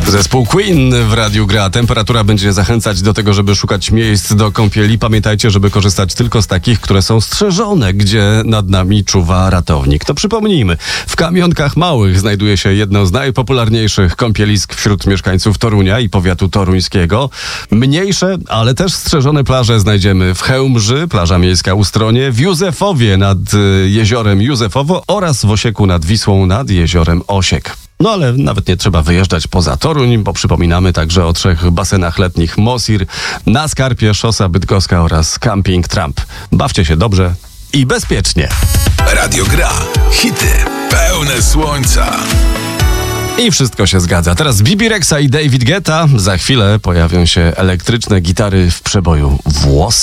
Zespół Queen w radiu gra. Temperatura będzie zachęcać do tego, żeby szukać miejsc do kąpieli. Pamiętajcie, żeby korzystać tylko z takich, które są strzeżone, gdzie nad nami czuwa ratownik. To przypomnijmy, w Kamionkach Małych znajduje się jedno z najpopularniejszych kąpielisk wśród mieszkańców Torunia i powiatu toruńskiego. Mniejsze, ale też strzeżone plaże znajdziemy w Chełmży, plaża miejska Ustronie, w Józefowie nad jeziorem Józefowo oraz w Osieku nad Wisłą nad jeziorem Osiek. No ale nawet nie trzeba wyjeżdżać poza Toruń, bo przypominamy także o 3 basenach letnich Mosir, na Skarpie, Szosa Bydgoska oraz Camping Trump. Bawcie się dobrze i bezpiecznie. Radio Gra. Hity pełne słońca. I wszystko się zgadza. Teraz Bibi Rexa i David Guetta. Za chwilę pojawią się elektryczne gitary w przeboju Włos.